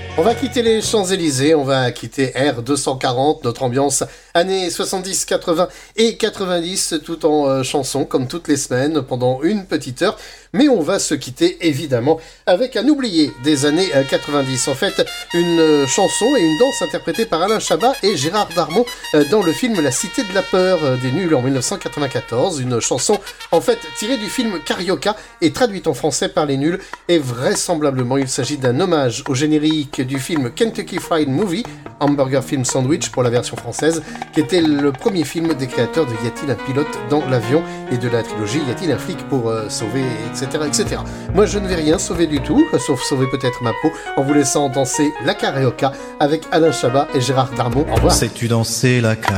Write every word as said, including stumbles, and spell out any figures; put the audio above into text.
On va quitter les Champs-Élysées, on va quitter R deux cent quarante, notre ambiance années soixante-dix, quatre-vingts et quatre-vingt-dix, tout en euh, chansons, comme toutes les semaines, pendant une petite heure. Mais on va se quitter, évidemment, avec un oublié des années euh, quatre-vingt-dix. En fait, une euh, chanson et une danse interprétée par Alain Chabat et Gérard Darmon euh, dans le film La Cité de la Peur euh, des Nuls en dix-neuf cent quatre-vingt-quatorze. Une chanson, en fait, tirée du film Carioca et traduite en français par les Nuls. Et vraisemblablement, il s'agit d'un hommage au générique du film Kentucky Fried Movie, Hamburger Film Sandwich pour la version française, qui était le premier film des créateurs de Y a-t-il un pilote dans l'avion et de la trilogie Y a-t-il un flic pour euh, sauver, et cetera, et cetera. Moi, je ne vais rien sauver du tout, sauf sauver peut-être ma peau, en vous laissant danser la Carioca avec Alain Chabat et Gérard Darmon. Au revoir. Sais-tu danser la